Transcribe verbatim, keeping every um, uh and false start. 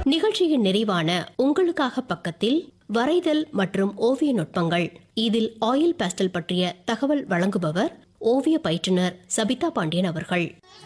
நிகழ்ச்சியின் நிறைவான உங்களுக்காக பக்கத்தில் வரைதல் மற்றும் ஓவிய நுட்பங்கள், இதில் ஆயில் பேஸ்டல் பற்றிய தகவல் வழங்குபவர் ஓவிய பயிற்றுனர் சபிதா பாண்டியன் அவர்கள்.